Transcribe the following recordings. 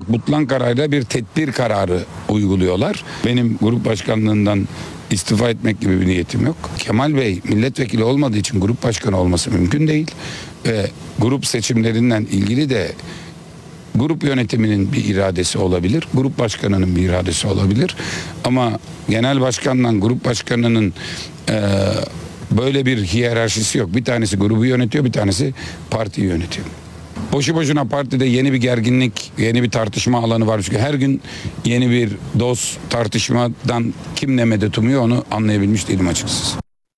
Butlan kararıyla bir tedbir kararı uyguluyorlar. Benim grup başkanlığından istifa etmek gibi bir niyetim yok. Kemal Bey milletvekili olmadığı için grup başkanı olması mümkün değil. Ve grup seçimlerinden ilgili de grup yönetiminin bir iradesi olabilir. Grup başkanının bir iradesi olabilir. Ama genel başkanla grup başkanının böyle bir hiyerarşisi yok. Bir tanesi grubu yönetiyor, bir tanesi partiyi yönetiyor. Boşu boşuna partide yeni bir gerginlik, yeni bir tartışma alanı var. Çünkü her gün yeni bir doz tartışmadan kim ne medet umuyor onu anlayabilmiş değilim açıkçası.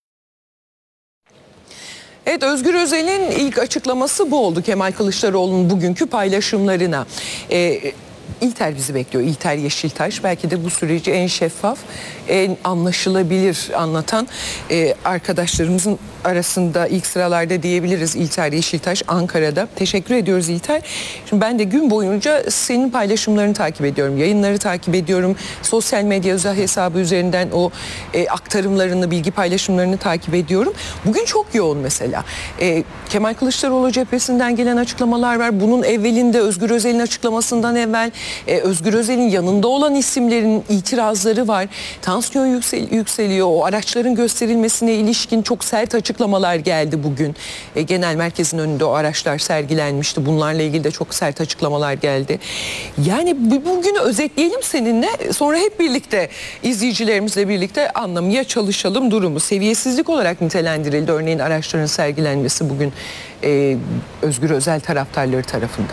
Evet, Özgür Özel'in ilk açıklaması bu oldu Kemal Kılıçdaroğlu'nun bugünkü paylaşımlarına. İlter bizi bekliyor. İlter Yeşiltaş belki de bu süreci en şeffaf, en anlaşılabilir anlatan arkadaşlarımızın arasında ilk sıralarda diyebiliriz. İlter Yeşiltaş Ankara'da. Teşekkür ediyoruz İlter. Şimdi ben de gün boyunca senin paylaşımlarını takip ediyorum. Yayınları takip ediyorum. Sosyal medya özel hesabı üzerinden o aktarımlarını, bilgi paylaşımlarını takip ediyorum. Bugün çok yoğun mesela. Kemal Kılıçdaroğlu cephesinden gelen açıklamalar var. Bunun evvelinde Özgür Özel'in açıklamasından evvel Özgür Özel'in yanında olan isimlerin itirazları var. Tansiyon yükseliyor. O araçların gösterilmesine ilişkin çok sert açıklamalar geldi bugün. Genel merkezin önünde o araçlar sergilenmişti. Bunlarla ilgili de çok sert açıklamalar geldi. Yani bugünü özetleyelim seninle. Sonra hep birlikte izleyicilerimizle birlikte anlamaya çalışalım durumu. Seviyesizlik olarak nitelendirildi. Örneğin araçların sergilenmesi bugün Özgür Özel taraftarları tarafından.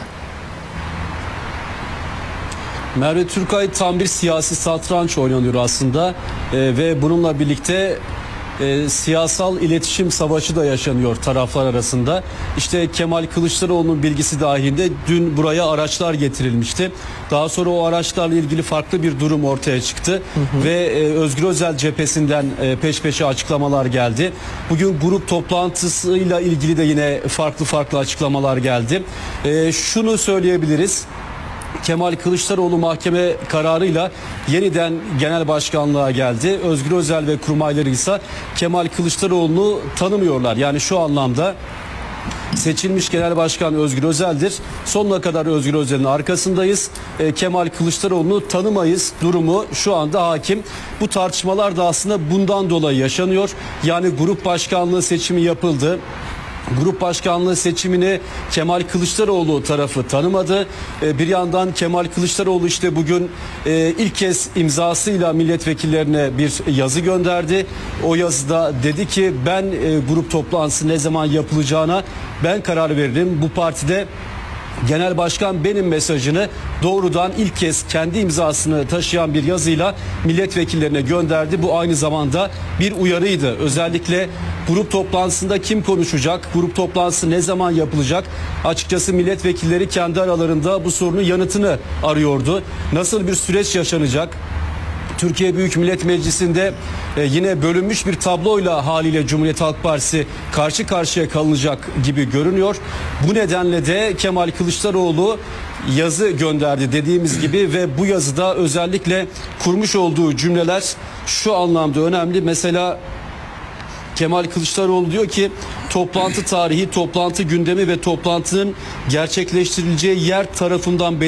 Merve Türkay tam bir siyasi satranç oynanıyor aslında ve bununla birlikte siyasal iletişim savaşı da yaşanıyor taraflar arasında. İşte Kemal Kılıçdaroğlu'nun bilgisi dahilinde dün buraya araçlar getirilmişti. Daha sonra o araçlarla ilgili farklı bir durum ortaya çıktı ve Özgür Özel cephesinden peş peşe açıklamalar geldi. Bugün grup toplantısıyla ilgili de yine farklı açıklamalar geldi. Şunu söyleyebiliriz. Kemal Kılıçdaroğlu mahkeme kararıyla yeniden genel başkanlığa geldi. Özgür Özel ve kurmayları ise Kemal Kılıçdaroğlu'nu tanımıyorlar. Yani şu anlamda seçilmiş genel başkan Özgür Özel'dir. Sonuna kadar Özgür Özel'in arkasındayız. Kemal Kılıçdaroğlu'nu tanımayız durumu şu anda hakim. Bu tartışmalar da aslında bundan dolayı yaşanıyor. Yani grup başkanlığı seçimi yapıldı. Grup başkanlığı seçimini Kemal Kılıçdaroğlu tarafı tanımadı. Bir yandan Kemal Kılıçdaroğlu işte bugün ilk kez imzasıyla milletvekillerine bir yazı gönderdi. O yazıda dedi ki ben grup toplantısı ne zaman yapılacağına ben karar veririm. Bu partide genel başkan benim mesajını doğrudan ilk kez kendi imzasını taşıyan bir yazıyla milletvekillerine gönderdi. Bu aynı zamanda bir uyarıydı. Özellikle grup toplantısında kim konuşacak, grup toplantısı ne zaman yapılacak? Açıkçası milletvekilleri kendi aralarında bu sorunun yanıtını arıyordu. Nasıl bir süreç yaşanacak? Türkiye Büyük Millet Meclisi'nde yine bölünmüş bir tabloyla haliyle Cumhuriyet Halk Partisi karşı karşıya kalınacak gibi görünüyor. Bu nedenle de Kemal Kılıçdaroğlu yazı gönderdi dediğimiz gibi ve bu yazıda özellikle kurmuş olduğu cümleler şu anlamda önemli. Mesela Kemal Kılıçdaroğlu diyor ki toplantı tarihi, toplantı gündemi ve toplantının gerçekleştirileceği yer tarafından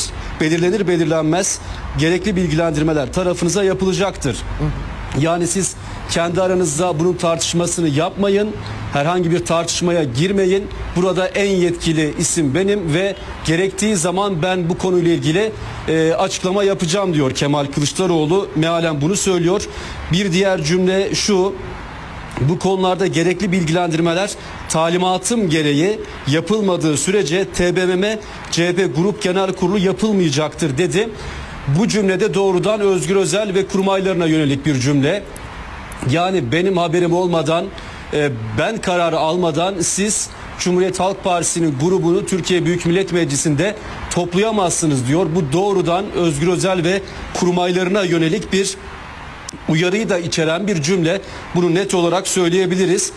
belirlenmez gerekli bilgilendirmeler tarafınıza yapılacaktır. Yani siz kendi aranızda bunun tartışmasını yapmayın. Herhangi bir tartışmaya girmeyin. Burada en yetkili isim benim ve gerektiği zaman ben bu konuyla ilgili açıklama yapacağım diyor Kemal Kılıçdaroğlu. Mealen bunu söylüyor. Bir diğer cümle şu: bu konularda gerekli bilgilendirmeler talimatım gereği yapılmadığı sürece TBMM CHP Grup Genel Kurulu yapılmayacaktır dedi. Bu cümlede doğrudan Özgür Özel ve kurmaylarına yönelik bir cümle. Yani benim haberim olmadan, ben kararı almadan siz Cumhuriyet Halk Partisi'nin grubunu Türkiye Büyük Millet Meclisi'nde toplayamazsınız diyor. Bu doğrudan Özgür Özel ve kurmaylarına yönelik bir uyarıyı da içeren bir cümle. Bunu net olarak söyleyebiliriz.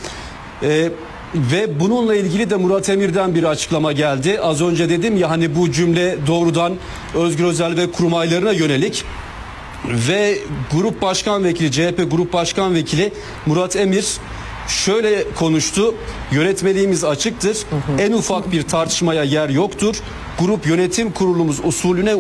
Ve bununla ilgili de Murat Emir'den bir açıklama geldi. Az önce dedim ya hani bu cümle doğrudan Özgür Özel ve kurmaylarına yönelik. Ve Grup Başkan Vekili, CHP Grup Başkan Vekili Murat Emir şöyle konuştu: yönetmeliğimiz açıktır. En ufak bir tartışmaya yer yoktur. Grup yönetim kurulumuz usulüne